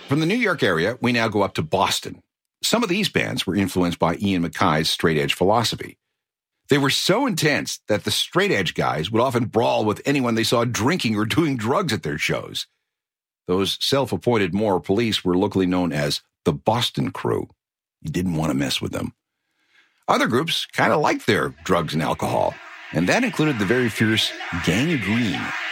From the New York area, we now go up to Boston. Some of these bands were influenced by Ian MacKay's straight edge philosophy. They were so intense that the straight edge guys would often brawl with anyone they saw drinking or doing drugs at their shows. Those self-appointed moral police were locally known as the Boston Crew. You didn't want to mess with them. Other groups kind of liked their drugs and alcohol, and that included the very fierce Gang Green.